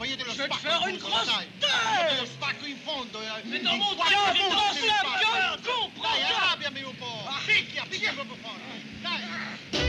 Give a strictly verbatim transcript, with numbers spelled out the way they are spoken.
poi io te lo Je vais te spacco faire in une fondo, lo sai? grosse tête! Io te lo spacco in fondo. eh, Mais in dans mon quattro cœur, punti dans te ce li spacco. cœur, comprends Dai, ça! arrabbiami un po'. Picchia, picchia proprio forte. Dai.